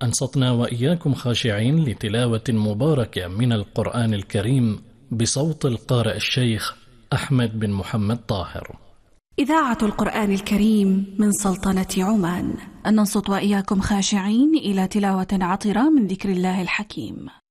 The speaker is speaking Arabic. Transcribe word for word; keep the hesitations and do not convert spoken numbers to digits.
أنصتنا وإياكم خاشعين لتلاوة مباركة من القرآن الكريم بصوت القارئ الشيخ أحمد بن محمد طاهر. إذاعة القرآن الكريم من سلطنة عمان. أن ننصت وإياكم خاشعين إلى تلاوة عطرة من ذكر الله الحكيم.